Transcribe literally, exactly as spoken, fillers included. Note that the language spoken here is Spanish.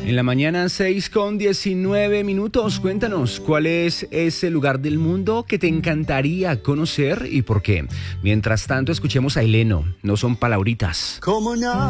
En la mañana seis con diecinueve minutos, cuéntanos cuál es ese lugar del mundo que te encantaría conocer y por qué. Mientras tanto, escuchemos a Eleno, no son palabritas. Como